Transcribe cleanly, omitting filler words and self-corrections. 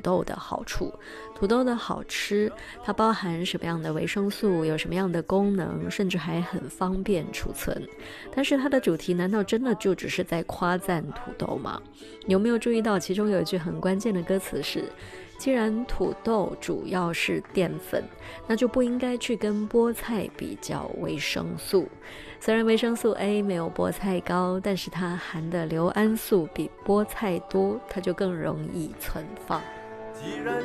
豆的好处，土豆的好吃，它包含什么样的维生素，有什么样的功能，甚至还很方便储存。但是它的主题难道真的就只是在夸赞土豆吗？你有没有注意到其中有一句很关键的歌词是，既然土豆主要是淀粉，那就不应该去跟菠菜比较维生素。虽然维生素 A 没有菠菜高，但是它含的硫胺素比菠菜多，它就更容易存放。